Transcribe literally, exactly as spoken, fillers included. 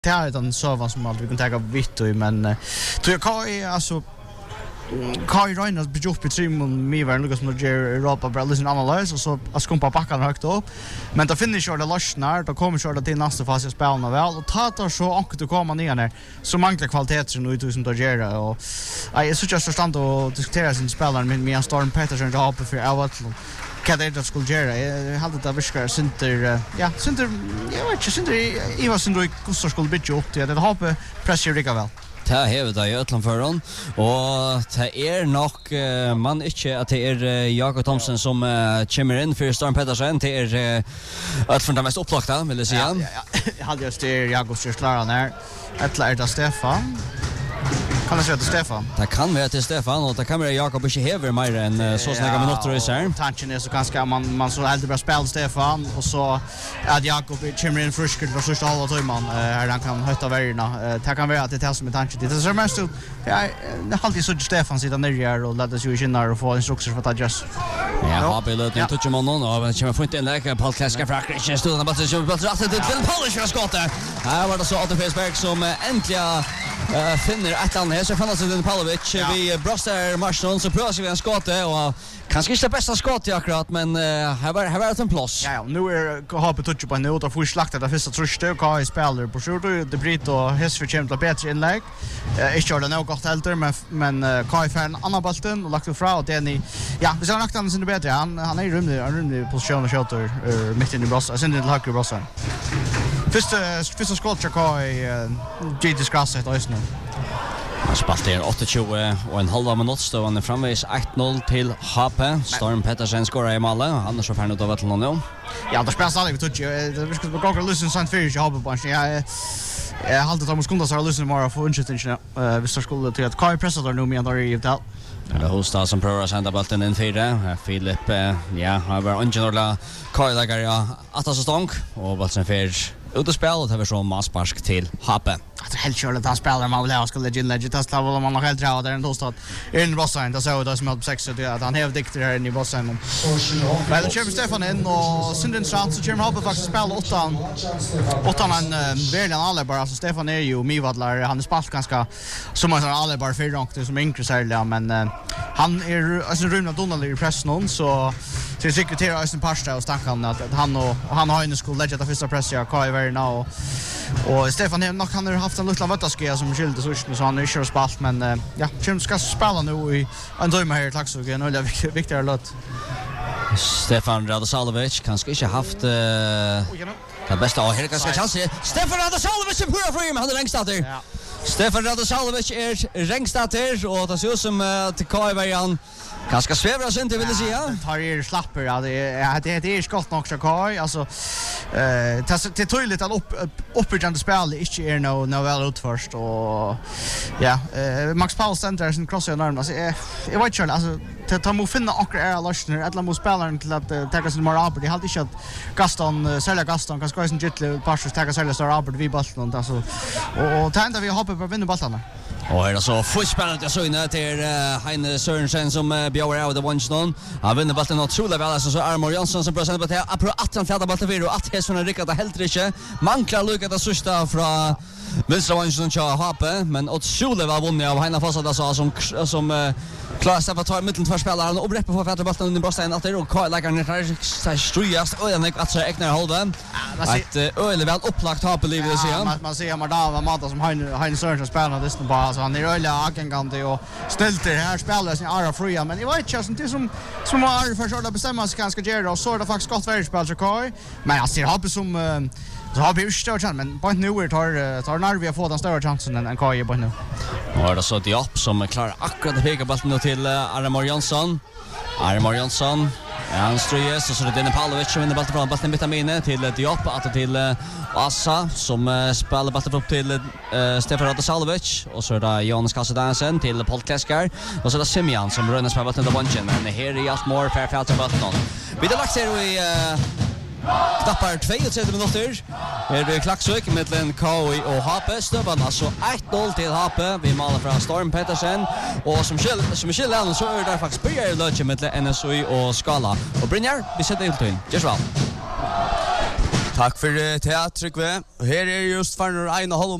det är den servern som aldrig kan ta vitt men tror jag kan alltså Kai Reiner blir upp i trimmen med var något som ger Europa bra listen analys och så att skumpa backarna högt upp men då finner ju det lossnar då kommer ju det till nästa fas i spelarna väl och tar så ankt att komma ner ner så manglar kvalitet som nu som då ger och jag så just förstånd att diskutera sin spelare med med Storm Petersen och uppe för Everton kan det då skulle göra jag hade det viskar center ja center jag vet inte center i var center kostar skulle bli upp det det har pressure rigga väl. Det hever det i Øtland for hon, og det er nok uh, man ikke at det er uh, Jakob Thomsen som uh, kommer inn for Storm Petersen, det er uh, Øtland det mest opplagte, vil jeg si. Ja, ja, ja. Jeg hadde just det Jakob Styrslaren her, etter er det Stefan. Kan det se til Stefan? Det kan være til Stefan, og det kan være Jakob ikke hever mer enn uh, så snakka ja, minutter i seg. Tanken er så ganske man, man så heldig bra spela Stefan, og så at Jakob kommer inn frusker fra første halva tøyman, uh, her han kan høyta verina. Uh, det kan være at det er det som er tanken til. Det er mest jo, ja, det er alltid så Stefan sitter nere her og leder seg i kinnar og få instrukser for at det just. Ja, har vi løt en touchemannen, og det kommer funnet inn der, Paul Kleska fra Akrikken, studien av Batten, kommer på rattet til Phil Polish fra skottet. Her var det så Otto Fesberg som endelig uh, finner et eller annet. Så fanns det Pavlovic ja. Vi brostar Marston så prövar vi en skåte och kanske inte det bästa skottet akkurat men uh, här var här var det en plats. Ja, ja, nu är har på touch på nu då får slakta det första truste och Kai spelar på sjut det brit och häst för kämpa bättre inlägg. Eh inte gjorde nog gott helt men men uh, Kai för en annan bollen och lagt det fra och det ni ja, vi ska lagt den sin bättre han han är i rumlig rumlig position och skjuter uh, mitt in i brossa. Sen det höger brossa. Första första skottet Kai G D Skrass ett ösnö. Han spalter åttiotjue og en halv minutt stående framvis ett noll til H P. Storm Petersen skorar i målet. Han er så ferdig ut av Vettel nå. Ja, det spelar aldrig vi touch. Det vi skulle gå och lyssna sånt för i H P-bunchen. Jag jag hade Thomas Kunda så har lyssnat mer för intressant. Eh vi ska skulle till att Kai pressar nu med andra i det. Det Hostad som prøver å sende bollen inn fyra. Philip, ja, har vært ungjenordla Kai lager ja, atas og stång. Og bollen fyr ut og spel, og det var så massparsk til H P. Det är helt kört att spela man vill ha skulle legend legend test level man har helt dra där en Hostad in bossen det så det som på sex det att han har dikter här i bossen. Men det kommer Stefan in och Synden Strand så kommer H P faktiskt spela åttan. Åttan en väl alla bara så Stefan är ju Mivadlar han är spalt ganska som han alla bara för rankt som intressant men uh, han är alltså Rune Donald i pressen så till sekreterare Östen Parsta och Stankan att han och han har ju skulle lägga det första press jag Kai very now och Stefan har nog han har haft en liten vattaske som skilde så så han är kör spalt men uh, ja Kim ska spela nu i en döma här tack så mycket och det är viktigare låt Stefan Radosalovic kanske inte haft uh, det bästa av här kanske chans Stefan Radosalovic som pura för han är längst där ja. Stefan Radosalovic är längst där och det ser ut som uh, till Kai Varian ganska svävras inte vill jag säga. Tar er slapper ja det det det är skott nog så Kai alltså eh det är tydligt att upp uppbyggande spel inte är no no väl ut först och ja eh Max Paul center sin cross i armen alltså jag vet inte alltså det tar mo finna och är lösningar alla mo spelaren till att ta sig mer upp det har inte att Gaston sälja Gaston kan ska ju inte passa ta sälja så upp vi bollen alltså och tända vi hoppar på vinna bollarna. Och är det så fullspännande jag så inne till uh, Heine Sørensen som uh, bjauer av det one-stone. Han vinner bollen otroligt väl alltså så Armor Jansson som prövar på det här. Apropå att han fjärde bollen för och att Hesson Rickard har helt rätt. Manklar Lukas det sista från Vänstra one-stone till H P men otroligt väl vunnit av Heine Fossad så som som uh, klarar sig att ta mitten för spelaren och reppa på fjärde bollen under Brostein att det och Kai lägger ner så strujast och den att så äknar hållen. Att öle väl upplagt H P livet så ja. Man ser man där Mata som Heine Heine Sørensen spelar det så bara så han är öle agengande och ställter här spelar sin Ara Fria men jag vet inte det som som har för att bestämma sig ganska göra och så är det faktiskt gott väl spel så Kai men jag ser H P som uh, så har vi ju större chans men på nu är tar tar när vi har fått den större chansen än Kai på nu. Och är det så Diop som klarar akkurat att peka bollen till uh, Armor Jansson. Armor Jansson ja, han ströjes och så det är Dennis Pavlovic som vinner bollen från bollen vitamine till Diop att till uh, Assa som uh, spelar bollen upp till uh, Stefan Radosalovic och så är det Jonas Kassedansen till Paul Kleskar och så är det Simeon som rönnar spelar bollen till bunchen men här är just more fair fair till bollen. Vi det lagt ser vi uh, Knappar tjugotre minuter. Här blir klacksök mellan K I och H P. Stövan alltså ett noll till H P. Vi maler från Storm Petersen. Och som Kjell, som Kjell Allen så är det faktiskt börjar i lötje mellan N S O I och Skala. Och Brynjar, vi sätter ut in. Just väl. Tack för teatret. Här är just för en och halv